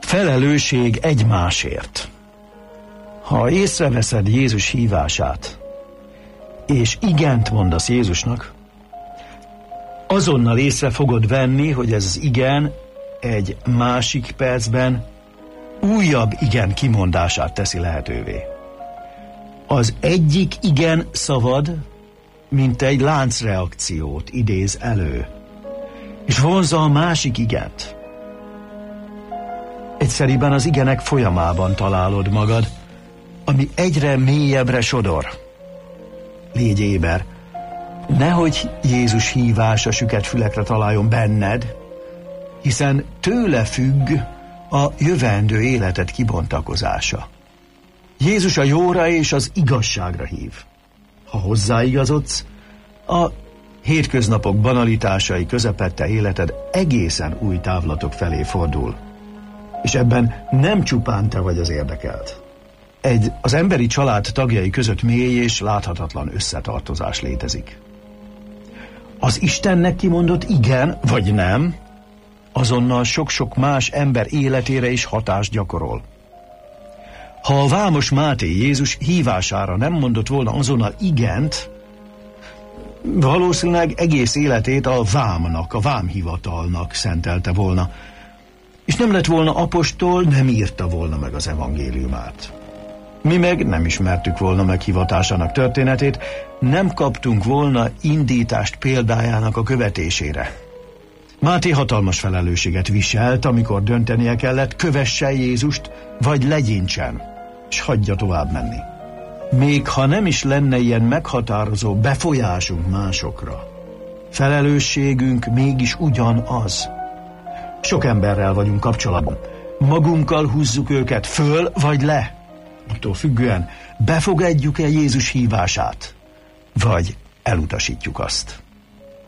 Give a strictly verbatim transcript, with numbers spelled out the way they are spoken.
Felelősség egymásért. Ha észreveszed Jézus hívását, és igent mondasz Jézusnak, azonnal észre fogod venni, hogy ez az igen egy másik percben újabb igen kimondását teszi lehetővé. Az egyik igen szavad, mint egy láncreakciót idéz elő, és vonzza a másik igent. Egyszeriben az igenek folyamában találod magad, ami egyre mélyebbre sodor. Légy éber, nehogy Jézus hívása süket fülekre találjon benned, hiszen tőle függ a jövendő életed kibontakozása. Jézus a jóra és az igazságra hív. Ha hozzáigazodsz, a hétköznapok banalitásai közepette életed egészen új távlatok felé fordul. És ebben nem csupán te vagy az érdekelt. Egy az emberi család tagjai között mély és láthatatlan összetartozás létezik. Az Istennek kimondott igen vagy nem, azonnal sok-sok más ember életére is hatást gyakorol. Ha a vámos Máté Jézus hívására nem mondott volna azonnal igent, valószínűleg egész életét a vámnak, a vámhivatalnak szentelte volna, és nem lett volna apostol, nem írta volna meg az evangéliumát. Mi meg nem ismertük volna meg hivatásának történetét, nem kaptunk volna indítást példájának a követésére. Máté hatalmas felelősséget viselt, amikor döntenie kellett, kövesse Jézust, vagy legyintsen, és hagyja tovább menni. Még ha nem is lenne ilyen meghatározó befolyásunk másokra, felelősségünk mégis ugyanaz. Sok emberrel vagyunk kapcsolatban. Magunkkal húzzuk őket föl vagy le. Attól függően befogadjuk-e Jézus hívását, vagy elutasítjuk azt.